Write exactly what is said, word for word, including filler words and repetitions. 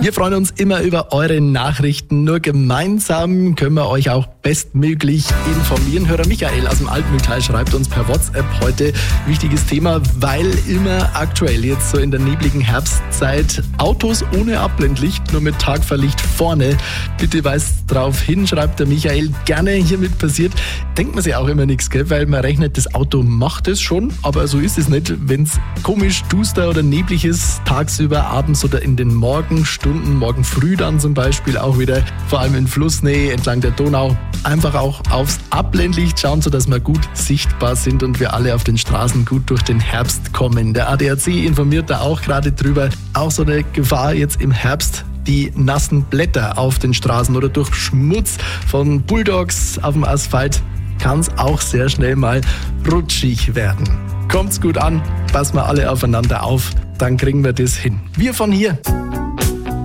Wir freuen uns immer über eure Nachrichten. Nur gemeinsam können wir euch auch bestmöglich informieren. Hörer Michael aus dem Altmühltal schreibt uns per WhatsApp heute, wichtiges Thema, weil immer aktuell jetzt so in der nebligen Herbstzeit Autos ohne Abblendlicht, nur mit Tagfahrlicht vorne. Bitte weist drauf hin, schreibt der Michael. Gerne hiermit passiert. Denkt man sich auch immer nichts, gell? Weil man rechnet, das Auto macht es schon, aber so ist es nicht. Wenn es komisch duster oder neblig ist, tagsüber, abends oder in den Morgenstunden, morgen früh dann zum Beispiel auch wieder, vor allem in Flussnähe entlang der Donau, einfach auch aufs Abblendlicht schauen, sodass wir gut sichtbar sind und wir alle auf den Straßen gut durch den Herbst kommen. Der A D A C informiert da auch gerade drüber. Auch so eine Gefahr jetzt im Herbst, die nassen Blätter auf den Straßen oder durch Schmutz von Bulldogs auf dem Asphalt, kann es auch sehr schnell mal rutschig werden. Kommt's gut an, passen wir alle aufeinander auf, dann kriegen wir das hin. Wir von hier.